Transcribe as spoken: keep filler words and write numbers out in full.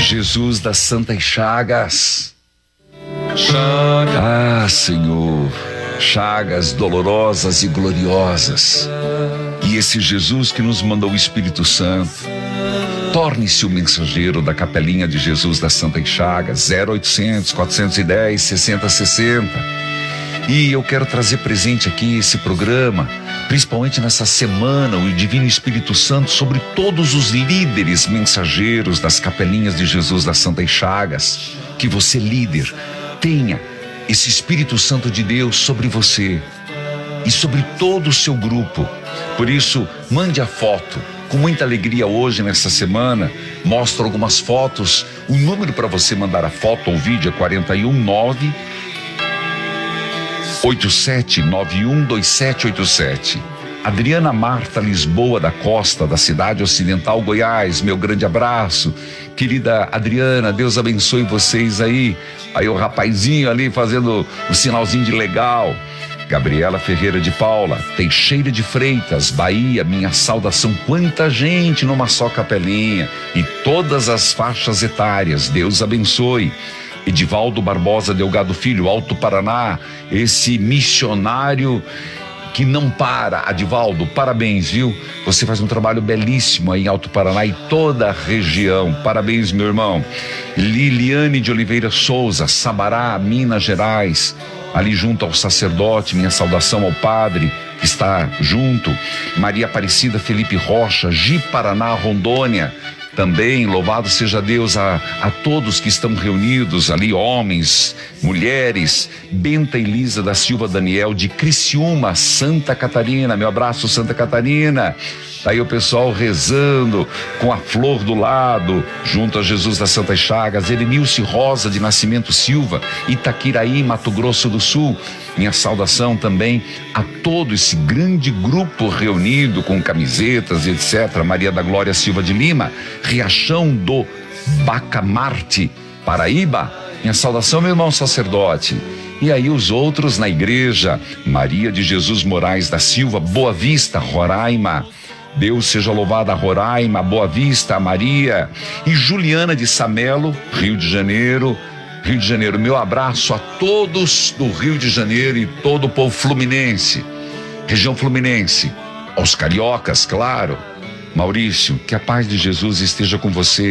Jesus das Santas Chagas. Ah, Senhor, chagas dolorosas e gloriosas. E esse Jesus que nos mandou o Espírito Santo, torne-se o mensageiro da capelinha de Jesus das Santas Chagas, zero oitocentos, quatrocentos e dez, sessenta sessenta. E eu quero trazer presente aqui esse programa, principalmente nessa semana, o Divino Espírito Santo sobre todos os líderes mensageiros das capelinhas de Jesus das Santas Chagas. Que você, líder, tenha esse Espírito Santo de Deus sobre você e sobre todo o seu grupo. Por isso, mande a foto. Com muita alegria hoje, nessa semana, mostro algumas fotos. O número para você mandar a foto ou vídeo é quatro um nove, oito sete nove um, dois sete oito sete. Adriana Marta Lisboa da Costa, da cidade ocidental Goiás, meu grande abraço. Querida Adriana, Deus abençoe vocês aí. Aí o rapazinho ali fazendo o sinalzinho de legal. Gabriela Ferreira de Paula, Teixeira de Freitas, Bahia, minha saudação. Quanta gente numa só capelinha e todas as faixas etárias, Deus abençoe. Edivaldo Barbosa Delgado Filho, Alto Paraná, esse missionário que não para. Adivaldo, parabéns, viu? Você faz um trabalho belíssimo aí em Alto Paraná e toda a região. Parabéns, meu irmão. Liliane de Oliveira Souza, Sabará, Minas Gerais, ali junto ao sacerdote, minha saudação ao padre que está junto. Maria Aparecida Felipe Rocha, Ji Paraná, Rondônia. Também, louvado seja Deus a, a todos que estão reunidos ali, homens, mulheres. Benta Elisa da Silva Daniel, de Criciúma, Santa Catarina. Meu abraço, Santa Catarina. Tá aí o pessoal rezando com a flor do lado, junto a Jesus das Santas Chagas. Elenilce Rosa de Nascimento Silva, Itaquiraí, Mato Grosso do Sul. Minha saudação também a todo esse grande grupo reunido com camisetas e etcétera. Maria da Glória Silva de Lima, Riachão do Bacamarte, Paraíba. Minha saudação, meu irmão sacerdote. E aí os outros na igreja, Maria de Jesus Moraes da Silva, Boa Vista, Roraima. Deus seja louvado a Roraima, Boa Vista, Maria. E Juliana de Samelo, Rio de Janeiro. Rio de Janeiro, meu abraço a todos do Rio de Janeiro e todo o povo fluminense, região fluminense, aos cariocas, claro. Maurício, que a paz de Jesus esteja com você.